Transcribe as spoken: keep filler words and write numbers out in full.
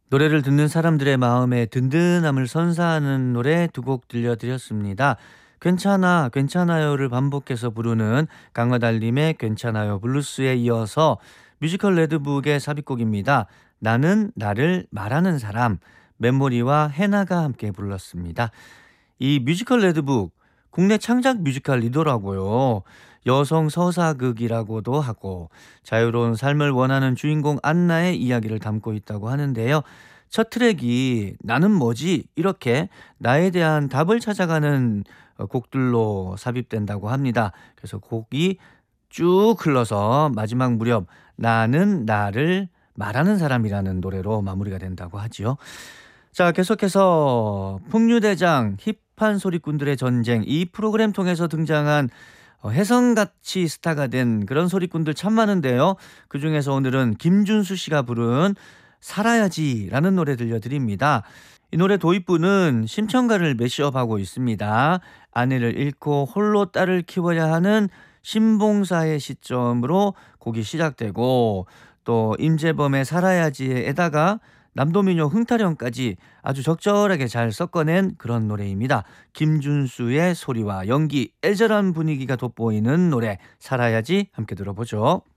노래를 듣는 사람들의 마음에 든든함을 선사하는 노래 두 곡 들려드렸습니다. 괜찮아, 괜찮아요를 반복해서 부르는 강하달님의 괜찮아요 블루스에 이어서 뮤지컬 레드북의 삽입곡입니다. 나는 나를 말하는 사람, 멤모리와 해나가 함께 불렀습니다. 이 뮤지컬 레드북, 국내 창작 뮤지컬 리더라고요. 여성 서사극이라고도 하고 자유로운 삶을 원하는 주인공 안나의 이야기를 담고 있다고 하는데요. 첫 트랙이 나는 뭐지? 이렇게 나에 대한 답을 찾아가는 어, 곡들로 삽입된다고 합니다. 그래서 곡이 쭉 흘러서 마지막 무렵 나는 나를 말하는 사람이라는 노래로 마무리가 된다고 하지요. 자, 계속해서 풍류대장 힙한 소리꾼들의 전쟁, 이 프로그램 통해서 등장한 어, 혜성같이 스타가 된 그런 소리꾼들 참 많은데요. 그중에서 오늘은 김준수 씨가 부른 살아야지라는 노래 들려드립니다. 이 노래 도입부는 심청가를 매시업하고 있습니다. 아내를 잃고 홀로 딸을 키워야 하는 신봉사의 시점으로 곡이 시작되고, 또 임재범의 살아야지에다가 남도민요 흥타령까지 아주 적절하게 잘 섞어낸 그런 노래입니다. 김준수의 소리와 연기, 애절한 분위기가 돋보이는 노래 살아야지 함께 들어보죠.